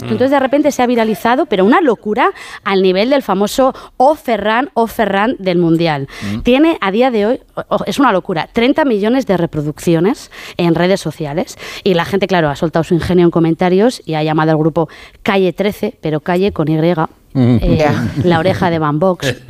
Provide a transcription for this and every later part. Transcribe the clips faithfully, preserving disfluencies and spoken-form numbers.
Mm. Entonces de repente se ha viralizado, pero una locura al nivel del famoso O Ferran, O Ferran del Mundial. Mm. Tiene a día de hoy, oh, es una locura, treinta millones de reproducciones en redes sociales y la gente, claro, ha soltado su ingenio en comentarios y ha llamado al grupo Calle trece, pero Calle con Y. Eh, yeah. La oreja de Van Vox, eh,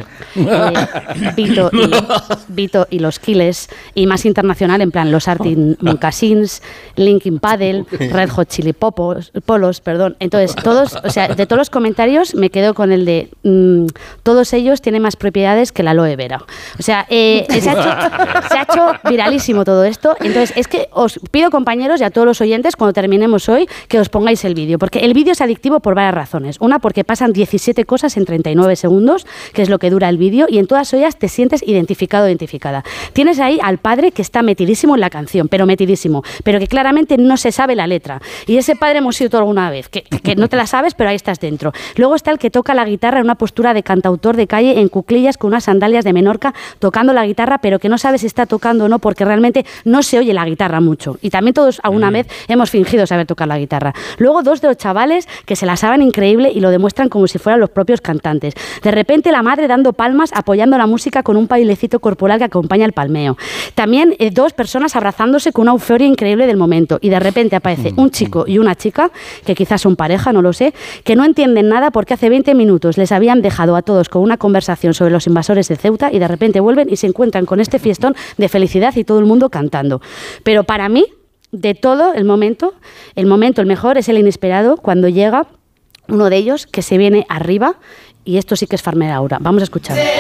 Vito, y, Vito y los Kiles, y más internacional en plan los Arctic Monkeys, Linkin Paddle, Red Hot Chili Popos, Polos, perdón. Entonces todos, o sea, de todos los comentarios me quedo con el de mmm, todos ellos tienen más propiedades que la aloe vera. O sea, eh, se, ha hecho, se ha hecho viralísimo todo esto. Entonces es que os pido, compañeros, y a todos los oyentes, cuando terminemos hoy, que os pongáis el vídeo, porque el vídeo es adictivo por varias razones. Una, porque pasan diecisiete cosas en treinta y nueve segundos, que es lo que dura el vídeo, y en todas ellas te sientes identificado o identificada. Tienes ahí al padre que está metidísimo en la canción, pero metidísimo, pero que claramente no se sabe la letra. Y ese padre hemos sido todo alguna vez, que, que no te la sabes, pero ahí estás dentro. Luego está el que toca la guitarra en una postura de cantautor de calle, en cuclillas, con unas sandalias de Menorca, tocando la guitarra, pero que no sabe si está tocando o no, porque realmente no se oye la guitarra mucho. Y también todos alguna mm. vez hemos fingido saber tocar la guitarra. Luego dos de los chavales que se la saben increíble y lo demuestran como si fueran los propios cantantes. De repente la madre dando palmas, apoyando la música con un bailecito corporal que acompaña el palmeo. También eh, dos personas abrazándose con una euforia increíble del momento, y de repente aparece un chico y una chica, que quizás son pareja, no lo sé, que no entienden nada porque hace veinte minutos les habían dejado a todos con una conversación sobre los invasores de Ceuta y de repente vuelven y se encuentran con este fiestón de felicidad y todo el mundo cantando. Pero para mí, de todo el momento, el momento, el mejor es el inesperado, cuando llega uno de ellos que se viene arriba, y esto sí que es Farmer Aura. Vamos a escuchar. ¡Ya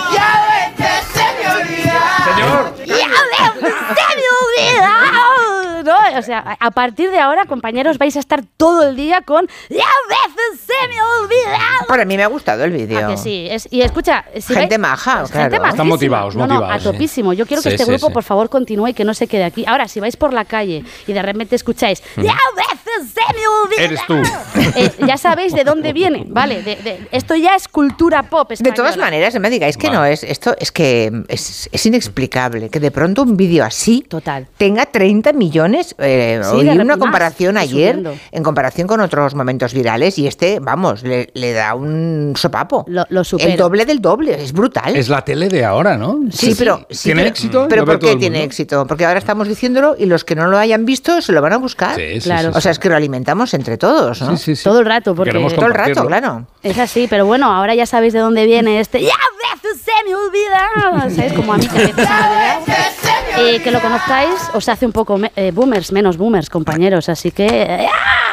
ves que se me olvida! ¡Señor! ¡Ya ves que se me olvida! ¿No? O sea, a partir de ahora, compañeros, vais a estar todo el día con ¡ya veces se me olvida! Para mí me ha gustado el vídeo. ¿A que sí? Es, y escucha... Si gente vais, maja, pues, claro. Gente Están motivados, no, motivados. No, a topísimo. Yo quiero que sí, este sí, grupo, sí. por favor, continúe y que no se quede aquí. Ahora, si vais por la calle y de repente escucháis ¡ya veces se me olvida! Eres tú. Eh, ya sabéis de dónde viene, ¿vale? De, de, esto ya es cultura pop española. De todas maneras, no me digáis que vale. no, es esto es que es, es inexplicable que de pronto un vídeo así Total. tenga treinta millones. Eh, Sí, oí una más, comparación ayer, subiendo. en comparación con otros momentos virales, y este, vamos, le, le da un sopapo. Lo, lo supera. El doble del doble, es brutal. Es la tele de ahora, ¿no? Sí, sí pero... Sí, ¿Tiene pero, éxito? ¿Pero por qué tiene mundo. éxito? Porque ahora estamos diciéndolo y los que no lo hayan visto se lo van a buscar. Sí, sí, claro. sí, sí. O sea, es que lo alimentamos entre todos, ¿no? Sí, sí, sí. Todo el rato, porque... Todo el rato, claro. Es así, pero bueno, ahora ya sabéis de dónde viene este... ¡Ya veces se me olvida! ¿Sabes? Como a mí que a veces se me olvida. Eh, que lo conozcáis os hace un poco me- eh, boomers, menos boomers, compañeros, así que... Eh,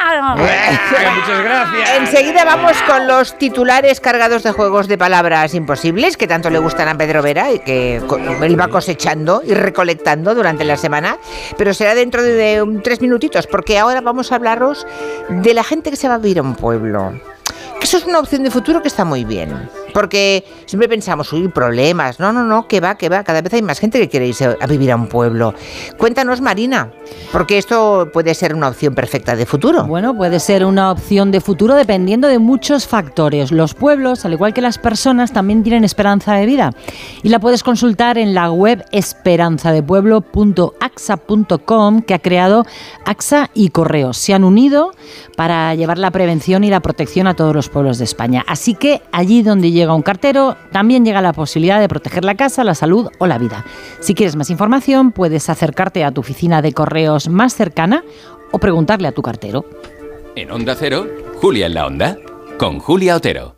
Muchas gracias. Enseguida vamos con los titulares cargados de juegos de palabras imposibles que tanto le gustan a Pedro Vera y que él va cosechando y recolectando durante la semana, pero será dentro de, de um, tres minutitos, porque ahora vamos a hablaros de la gente que se va a vivir a un pueblo. Que eso es una opción de futuro que está muy bien, porque siempre pensamos, uy, problemas. No, no, no, que va, que va. Cada vez hay más gente que quiere irse a vivir a un pueblo. Cuéntanos, Marina, porque esto puede ser una opción perfecta de futuro. Bueno, puede ser una opción de futuro dependiendo de muchos factores. Los pueblos, al igual que las personas, también tienen esperanza de vida. Y la puedes consultar en la web esperanza de pueblo punto a x a punto com, que ha creado A X A y Correos. Se han unido para llevar la prevención y la protección a todos los pueblos de España. Así que allí donde llega un cartero, también llega la posibilidad de proteger la casa, la salud o la vida. Si quieres más información, puedes acercarte a tu oficina de correos más cercana o preguntarle a tu cartero. En Onda Cero, Julia en la Onda, con Julia Otero.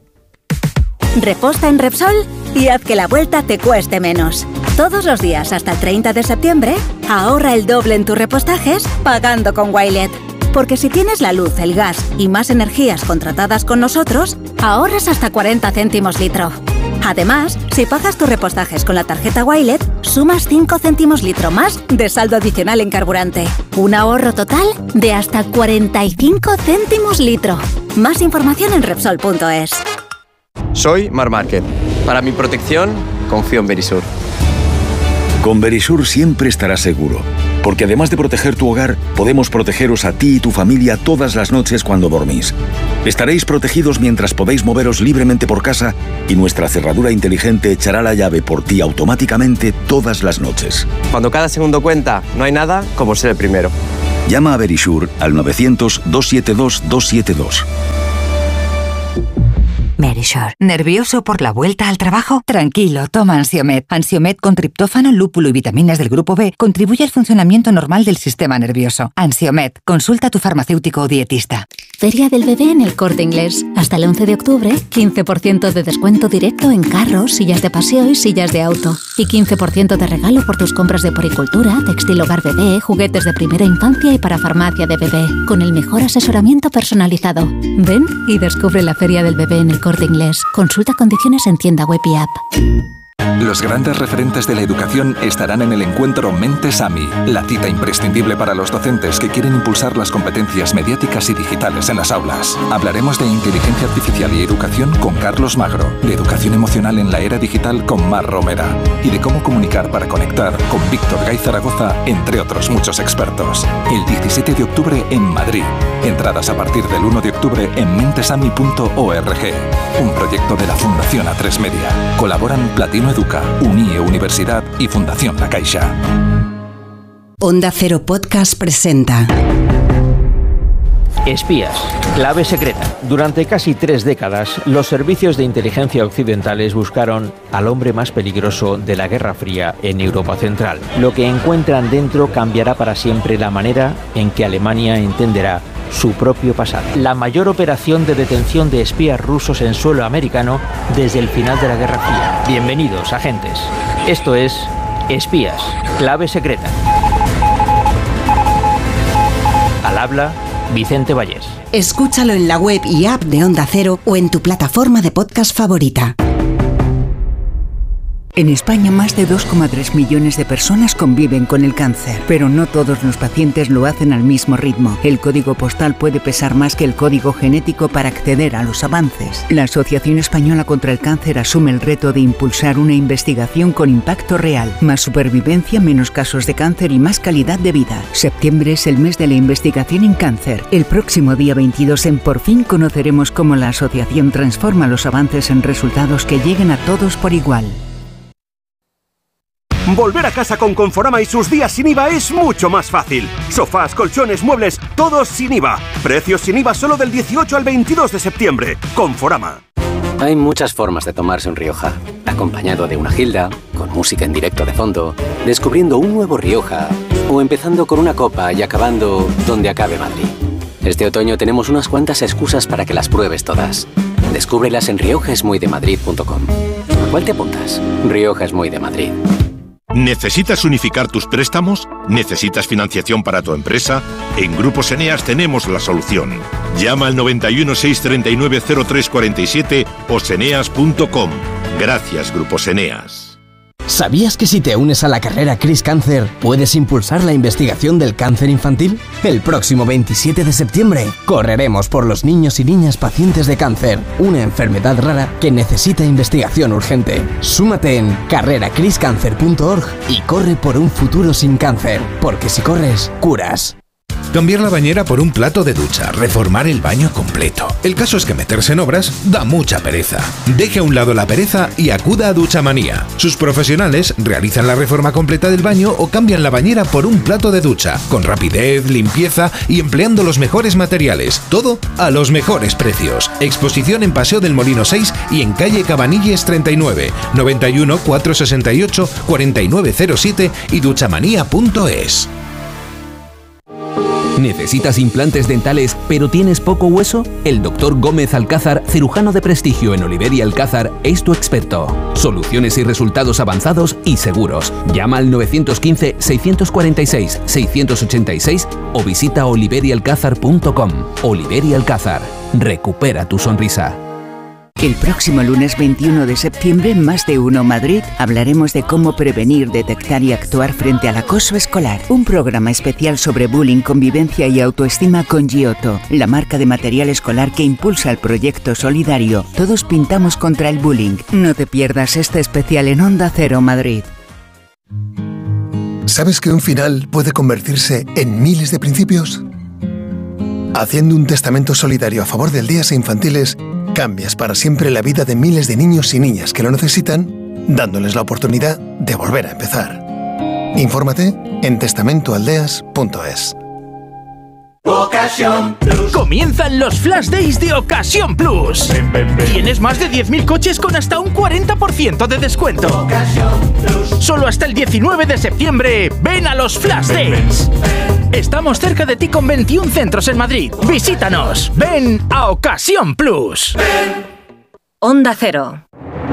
Reposta en Repsol y haz que la vuelta te cueste menos. Todos los días hasta el treinta de septiembre, ahorra el doble en tus repostajes pagando con Wilet. Porque si tienes la luz, el gas y más energías contratadas con nosotros, ahorras hasta cuarenta céntimos litro. Además, si pagas tus repostajes con la tarjeta Wilet, sumas cinco céntimos litro más de saldo adicional en carburante. Un ahorro total de hasta cuarenta y cinco céntimos litro. Más información en Repsol punto es. Soy Mar Márquez. Para mi protección, confío en Verisur. Con Verisur siempre estarás seguro, porque además de proteger tu hogar, podemos protegeros a ti y tu familia todas las noches cuando dormís. Estaréis protegidos mientras podéis moveros libremente por casa y nuestra cerradura inteligente echará la llave por ti automáticamente todas las noches. Cuando cada segundo cuenta, no hay nada como ser el primero. Llama a Verisur al novecientos, doscientos setenta y dos, doscientos setenta y dos. Verisure. ¿Nervioso por la vuelta al trabajo? Tranquilo, toma Ansiomed. Ansiomed con triptófano, lúpulo y vitaminas del grupo B contribuye al funcionamiento normal del sistema nervioso. Ansiomed. Consulta a tu farmacéutico o dietista. Feria del Bebé en El Corte Inglés. Hasta el once de octubre, quince por ciento de descuento directo en carros, sillas de paseo y sillas de auto. Y quince por ciento de regalo por tus compras de poricultura, textil hogar bebé, juguetes de primera infancia y para farmacia de bebé. Con el mejor asesoramiento personalizado. Ven y descubre la Feria del Bebé en El Corte Inglés. Consulta condiciones en tienda web y app. Los grandes referentes de la educación estarán en el encuentro Mentes AMI, la cita imprescindible para los docentes que quieren impulsar las competencias mediáticas y digitales en las aulas. Hablaremos de inteligencia artificial y educación con Carlos Magro, de educación emocional en la era digital con Mar Romera y de cómo comunicar para conectar con Víctor Gay Zaragoza, entre otros muchos expertos. El diecisiete de octubre en Madrid. Entradas a partir del uno de octubre en mentesami punto org. Un proyecto de la Fundación A tres Media. Colaboran Platino Educa, Unie Universidad y Fundación La Caixa. Onda Cero Podcast presenta Espías, clave secreta. Durante casi tres décadas, los servicios de inteligencia occidentales buscaron al hombre más peligroso de la Guerra Fría en Europa Central. Lo que encuentran dentro cambiará para siempre la manera en que Alemania entenderá su propio pasado. La mayor operación de detención de espías rusos en suelo americano desde el final de la Guerra Fría. Bienvenidos, agentes. Esto es Espías, clave secreta. Al habla Vicente Vallés. Escúchalo en la web y app de Onda Cero o en tu plataforma de podcast favorita. En España, más de dos coma tres millones de personas conviven con el cáncer, pero no todos los pacientes lo hacen al mismo ritmo. El código postal puede pesar más que el código genético para acceder a los avances. La Asociación Española contra el Cáncer asume el reto de impulsar una investigación con impacto real. Más supervivencia, menos casos de cáncer y más calidad de vida. Septiembre es el mes de la investigación en cáncer. El próximo día veintidós en Por Fin conoceremos cómo la asociación transforma los avances en resultados que lleguen a todos por igual. Volver a casa con Conforama y sus días sin I V A es mucho más fácil. Sofás, colchones, muebles, todos sin I V A. Precios sin I V A solo del dieciocho al veintidós de septiembre. Conforama. Hay muchas formas de tomarse un Rioja. Acompañado de una gilda, con música en directo de fondo, descubriendo un nuevo Rioja, o empezando con una copa y acabando donde acabe Madrid. Este otoño tenemos unas cuantas excusas para que las pruebes todas. Descúbrelas en rioja es muy de madrid punto com. ¿A cuál te apuntas? Rioja es muy de Madrid. ¿Necesitas unificar tus préstamos? ¿Necesitas financiación para tu empresa? En Grupos Eneas tenemos la solución. Llama al noventa y uno, seiscientos treinta y nueve, cero tres cuarenta y siete o seneas punto com. Gracias, Grupos Eneas. ¿Sabías que si te unes a la carrera Cris Cáncer puedes impulsar la investigación del cáncer infantil? El próximo veintisiete de septiembre correremos por los niños y niñas pacientes de cáncer, una enfermedad rara que necesita investigación urgente. Súmate en carrera cris cáncer punto org y corre por un futuro sin cáncer, porque si corres, curas. Cambiar la bañera por un plato de ducha, reformar el baño completo. El caso es que meterse en obras da mucha pereza. Deje a un lado la pereza y acuda a Duchamanía. Sus profesionales realizan la reforma completa del baño o cambian la bañera por un plato de ducha, con rapidez, limpieza y empleando los mejores materiales. Todo a los mejores precios. Exposición en Paseo del Molino seis y en calle Cabanilles treinta y nueve, noventa y uno, cuatrocientos sesenta y ocho, cuarenta y nueve cero siete y duchamanía punto es. ¿Necesitas implantes dentales pero tienes poco hueso? El doctor Gómez Alcázar, cirujano de prestigio en Oliver y Alcázar, es tu experto. Soluciones y resultados avanzados y seguros. Llama al nueve uno cinco, seis cuatro seis, seis ocho seis o visita oliver y alcázar punto com. Oliver y Alcázar. Recupera tu sonrisa. El próximo lunes veintiuno de septiembre en Más de Uno Madrid hablaremos de cómo prevenir, detectar y actuar frente al acoso escolar. Un programa especial sobre bullying, convivencia y autoestima con Giotto, la marca de material escolar que impulsa el proyecto solidario Todos Pintamos contra el Bullying. No te pierdas este especial en Onda Cero Madrid. ¿Sabes que un final puede convertirse en miles de principios? Haciendo un testamento solidario a favor de aldeas e infantiles, cambias para siempre la vida de miles de niños y niñas que lo necesitan, dándoles la oportunidad de volver a empezar. Infórmate en testamento aldeas punto es. Ocasión Plus. Comienzan los Flash Days de Ocasión Plus. Ven, ven, ven. Tienes más de diez mil coches con hasta un cuarenta por ciento de descuento. Ocasión Plus. Solo hasta el diecinueve de septiembre. Ven a los Flash ven, Days. Ven, ven. Estamos cerca de ti con veintiún centros en Madrid. Visítanos. Ven a Ocasión Plus. Ven. Onda Cero.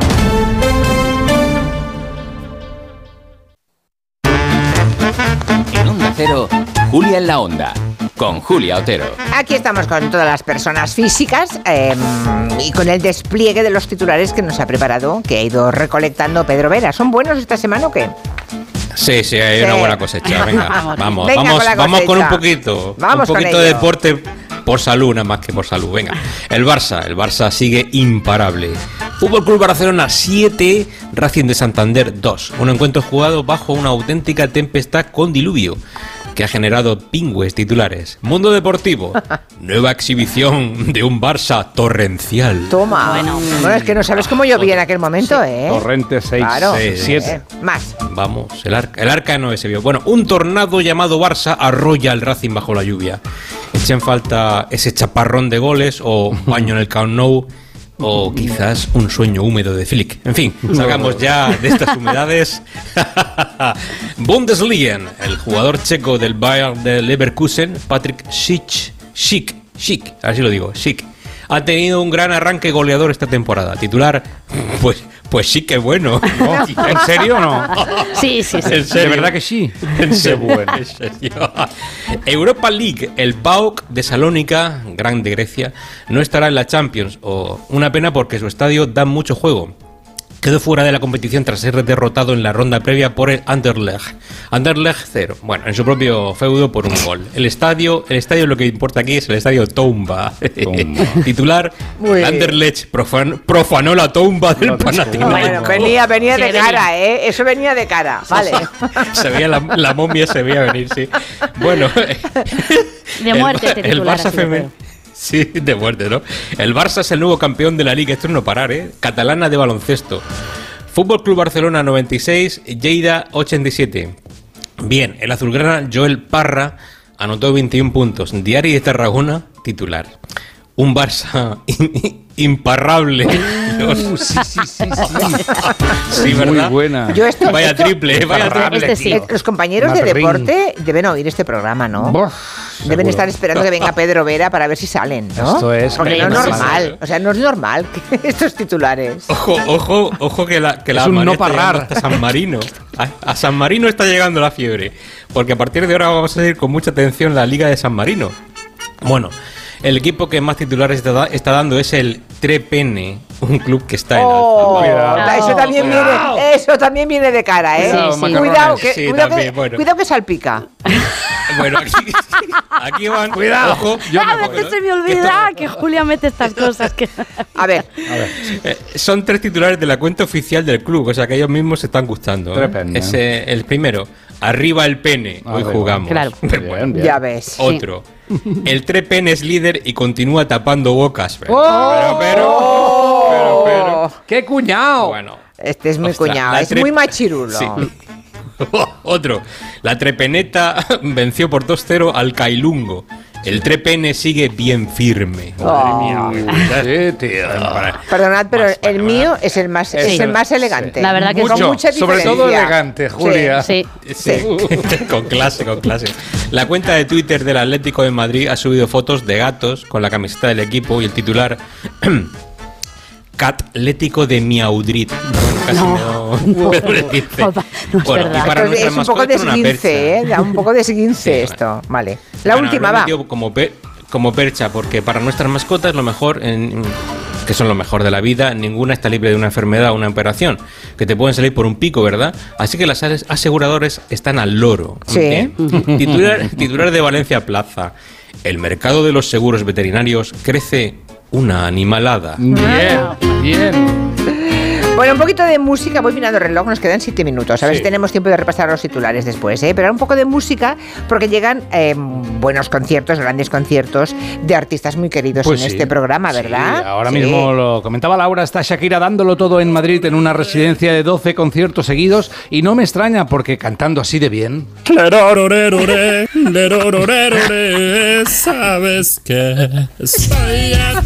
En Onda Cero, Julia en la Onda, con Julia Otero. Aquí estamos con todas las personas físicas eh, y con el despliegue de los titulares que nos ha preparado, que ha ido recolectando Pedro Vera. ¿Son buenos esta semana o qué? Sí, sí, hay sí. una buena cosecha. Venga, vamos, Venga vamos, con vamos con un poquito. Vamos un poquito de deporte por salud, nada más que por salud. Venga, el Barça, el Barça sigue imparable. Fútbol Club Barcelona siete, Racing de Santander dos. Un encuentro jugado bajo una auténtica tempestad con diluvio, que ha generado pingües titulares. Mundo Deportivo, nueva exhibición de un Barça torrencial. Toma. Bueno, bueno es que no sabes cómo llovía en aquel momento, sí. ¿eh? Torrente seis, claro. siete. Eh, más. Vamos, el arca, el arca no se vio. Bueno, un tornado llamado Barça arrolla al Racing bajo la lluvia. Echen falta ese chaparrón de goles o baño en el Camp Nou. O quizás un sueño húmedo de Flick. En fin, salgamos ya de estas humedades. Bundesliga, el jugador checo del Bayern de Leverkusen, Patrick Schick, Schick, Schick, así lo digo, Schick, ha tenido un gran arranque goleador esta temporada. Titular, pues, pues sí que bueno. ¿No? ¿En serio o no? Sí, sí, sí. ¿En serio? ¿De verdad que sí? En serio. Bueno. ¿En serio? Europa League, el P A O K de Salónica, grande Grecia, no estará en la Champions. O una pena porque su estadio da mucho juego. Quedó fuera de la competición tras ser derrotado en la ronda previa por el Anderlecht. Anderlecht cero. Bueno, en su propio feudo por un gol. El estadio, el estadio lo que importa aquí es el estadio Toumba. Titular, Anderlecht profan, profanó la tumba del Panathinaikos. Bueno, venía, venía de cara, ¿eh? Eso venía de cara, vale. Se veía la, la momia, se veía venir, sí. Bueno. De muerte, el, el Barça femenino. Sí, de muerte, ¿no? El Barça es el nuevo campeón de la Liga, esto es no parar, ¿eh? Catalana de baloncesto. Fútbol Club Barcelona noventa y seis, Lleida ochenta y siete. Bien, el azulgrana Joel Parra anotó veintiún puntos. Diari de Tarragona, titular. Un Barça imparable. Uh, sí, sí, sí, sí. Sí, ¿verdad? Muy buena. Yo esto, vaya esto, triple, vaya triple. Este sí. Los compañeros de deporte deben oír este programa, ¿no? Bof, deben seguro. Estar esperando que venga Pedro Vera para ver si salen, ¿no? Esto es porque no es normal. O sea, no es normal que estos titulares. Ojo, ojo, ojo que la que es la un no parar hasta San Marino. A, a San Marino está llegando la fiebre, porque a partir de ahora vamos a seguir con mucha atención la Liga de San Marino. Bueno, el equipo que más titulares está, está dando es el Trepene, un club que está en oh, alta. Eso también cuidado. viene, eso también viene de cara, ¿eh? Sí, sí. Cuidado, que, sí, cuidado, también, que, bueno. cuidado que salpica. Bueno, aquí, aquí van. Cuidado. Ojo, yo a veces ¿no? se me olvida que Julia mete estas cosas. Que... A ver. A ver. Eh, son tres titulares de la cuenta oficial del club, o sea que ellos mismos se están gustando. ¿eh? Es eh, el primero. Arriba el pene, hoy ver, jugamos. Claro. Bien, bien. Ya ves. Otro. Sí. El Trepene es líder y continúa tapando bocas. Pero, oh, pero, pero, pero, pero. ¡Qué cuñado! Bueno. Este es muy ostras, cuñado, es tre... muy machirulo. Sí. Otro. La Trepeneta venció por dos cero al Cailungo. El Trepene sigue bien firme. Oh. Madre mía. Sí, tío. Perdonad, pero más, el mío es el más, es el, el más elegante. Sí. La verdad que con Mucho, mucha sobre todo elegante, Julia. Sí, sí. sí. sí. Con clase, con clase. La cuenta de Twitter del Atlético de Madrid ha subido fotos de gatos con la camiseta del equipo y el titular Catlético de Miaudrit. Bueno, casi no, me no, puedo decirte. No, no es bueno, verdad. y para es, es un poco de esguince, ¿eh? Da un poco de esguince sí, esto. Bueno. Vale. La bueno, última va. Como, pe como percha, porque para nuestras mascotas lo mejor, en, que son lo mejor de la vida, ninguna está libre de una enfermedad o una operación, que te pueden salir por un pico, ¿verdad? Así que las aseguradores están al loro. Sí. Titular, titular de Valencia Plaza. El mercado de los seguros veterinarios crece una animalada. Bien, bien. Bueno, un poquito de música, voy mirando el reloj, nos quedan siete minutos. A ver Sí. si tenemos tiempo de repasar los titulares después, ¿eh? Pero un poco de música, porque llegan eh, buenos conciertos, grandes conciertos de artistas muy queridos Pues en sí. este programa, Sí, ¿verdad? ahora Sí. mismo lo comentaba Laura, está Shakira dándolo todo en Madrid en una residencia de doce conciertos seguidos y no me extraña porque cantando así de bien. Lerororerore, lerororerore, ¿sabes qué? Estoy